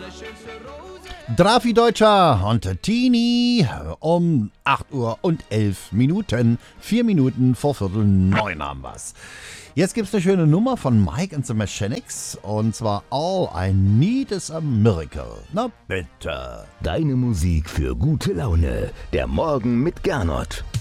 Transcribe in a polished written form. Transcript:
Drafi Deutscher und Tini um 8 Uhr und 11 Minuten. 4 Minuten vor Viertel 9 haben wir's. Jetzt gibt's eine schöne Nummer von Mike and the Mechanics und zwar All I Need is a Miracle. Na bitte. Deine Musik für gute Laune. Der Morgen mit Gernot.